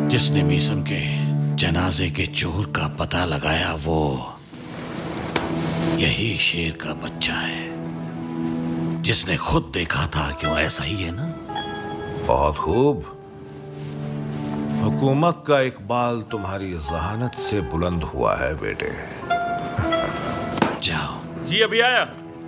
जिसने मीसम के जनाजे के चोर का पता लगाया वो यही शेर का बच्चा है, जिसने खुद देखा था कि वो ऐसा ही है ना। बहुत खूब। हुकूमत का इकबाल तुम्हारी जहानत से बुलंद हुआ है बेटे। जाओ। जी अभी आया।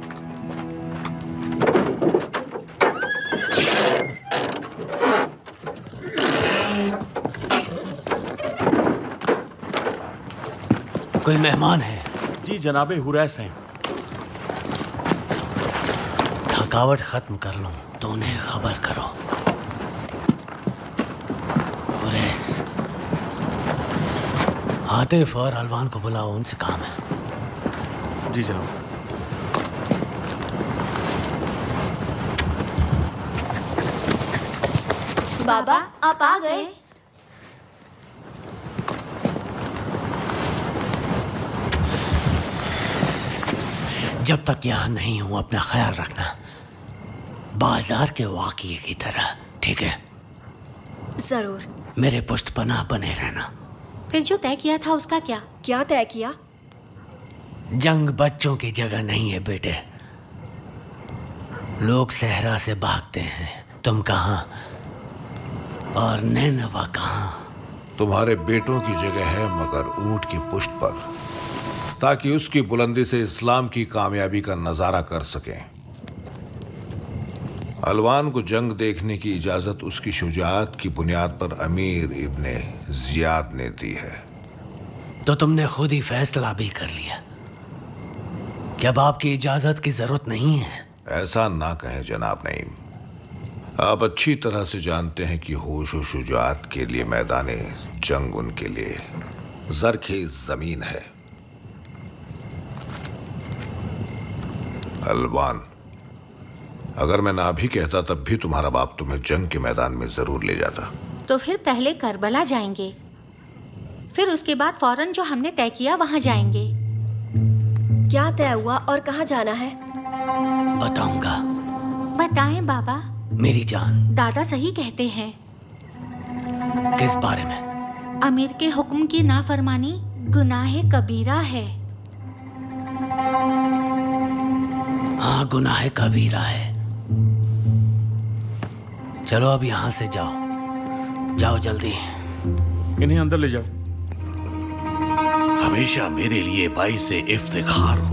कोई मेहमान है? जी जनाबे हुरैस हैं। थकावट खत्म कर लूं तो उन्हें खबर करो। हुरैस, आतिफ और अलवान को बुलाओ, उनसे काम है। जी जनाब। बाबा आप आ गए। जब तक यहाँ नहीं हूं अपना ख्याल रखना, बाजार के वाक़िए की तरह, ठीक है? जरूर। मेरे पुष्ट पनाह बने रहना। फिर जो तय किया था उसका क्या? क्या तय किया? जंग बच्चों की जगह नहीं है बेटे। लोग सहरा से भागते हैं, तुम कहाँ और नैनवा कहाँ? तुम्हारे बेटों की जगह है मगर ऊंट की पुष्ट पर, ताकि उसकी बुलंदी से इस्लाम की कामयाबी का नजारा कर सकें। अलवान को जंग देखने की इजाजत उसकी शुजाअत की बुनियाद पर अमीर इब्ने जियाद ने दी है। तो तुमने खुद ही फैसला भी कर लिया कि अब आपकी इजाजत की जरूरत नहीं है? ऐसा ना कहें जनाब नईम। आप अच्छी तरह से जानते हैं कि होश और शुजाअत के लिए मैदाने जंग उनके लिए जरखेज जमीन है। अलवान, अगर मैं ना भी कहता तब भी तुम्हारा बाप तुम्हें जंग के मैदान में जरूर ले जाता। तो फिर पहले करबला जाएंगे, फिर उसके बाद फौरन जो हमने तय किया वहां जाएंगे। क्या तय हुआ और कहाँ जाना है? बताऊंगा। बताएं बाबा। मेरी जान। दादा सही कहते हैं। किस बारे में? अमीर के हुक्म की नाफरमानी गुनाह कबीरा है। हाँ, गुनाह कबीरा है। चलो अब यहाँ से जाओ, जाओ जल्दी। इन्हें अंदर ले जाओ। हमेशा मेरे लिए बाइसे इफ्तिखार हो